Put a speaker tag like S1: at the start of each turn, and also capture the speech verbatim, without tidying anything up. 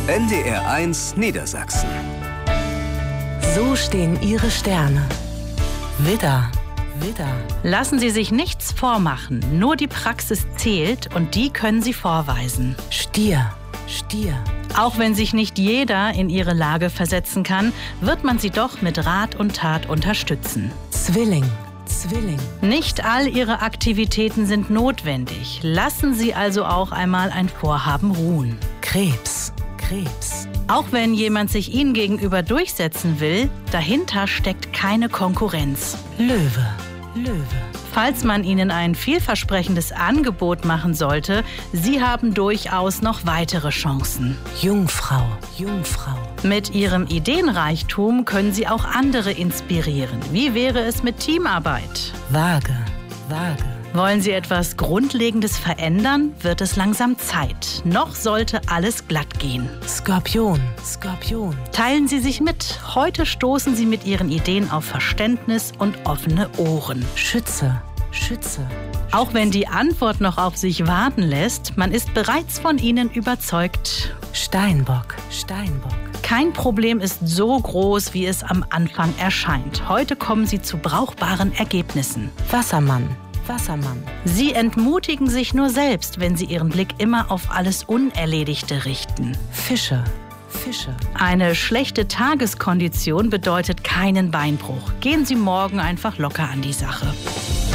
S1: N D R eins Niedersachsen.
S2: So stehen Ihre Sterne. Widder, Widder.
S3: Lassen Sie sich nichts vormachen, nur die Praxis zählt und die können Sie vorweisen.
S2: Stier, Stier.
S3: Auch wenn sich nicht jeder in Ihre Lage versetzen kann, wird man Sie doch mit Rat und Tat unterstützen.
S2: Zwilling, Zwilling.
S3: Nicht all Ihre Aktivitäten sind notwendig. Lassen Sie also auch einmal ein Vorhaben ruhen.
S2: Krebs, Krebs.
S3: Auch wenn jemand sich Ihnen gegenüber durchsetzen will, dahinter steckt keine Konkurrenz.
S2: Löwe, Löwe.
S3: Falls man Ihnen ein vielversprechendes Angebot machen sollte, Sie haben durchaus noch weitere Chancen.
S2: Jungfrau, Jungfrau.
S3: Mit Ihrem Ideenreichtum können Sie auch andere inspirieren. Wie wäre es mit Teamarbeit?
S2: Waage, Waage.
S3: Wollen Sie etwas Grundlegendes verändern, wird es langsam Zeit. Noch sollte alles glatt gehen.
S2: Skorpion, Skorpion.
S3: Teilen Sie sich mit. Heute stoßen Sie mit Ihren Ideen auf Verständnis und offene Ohren.
S2: Schütze, Schütze.
S3: Auch wenn die Antwort noch auf sich warten lässt, man ist bereits von Ihnen überzeugt.
S2: Steinbock, Steinbock.
S3: Kein Problem ist so groß, wie es am Anfang erscheint. Heute kommen Sie zu brauchbaren Ergebnissen.
S2: Wassermann, Wassermann.
S3: Sie entmutigen sich nur selbst, wenn Sie Ihren Blick immer auf alles Unerledigte richten.
S2: Fische, Fische.
S3: Eine schlechte Tageskondition bedeutet keinen Beinbruch. Gehen Sie morgen einfach locker an die Sache.